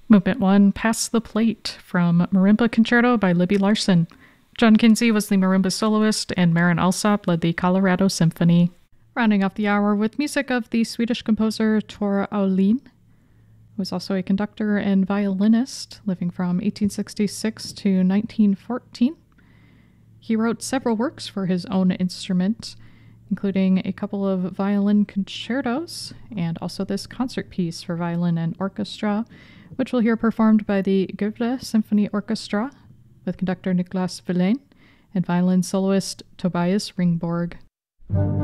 Movement 1, Pass the Plate, from Marimba Concerto by Libby Larsen. John Kinsey was the marimba soloist, and Marin Alsop led the Colorado Symphony. Rounding off the hour with music of the Swedish composer Tor Aulin, who was also a conductor and violinist, living from 1866 to 1914. He wrote several works for his own instrument, including a couple of violin concertos, and also this concert piece for violin and orchestra, which we'll hear performed by the Gövle Symphony Orchestra, with conductor Niklas Verlaine and violin soloist Tobias Ringborg.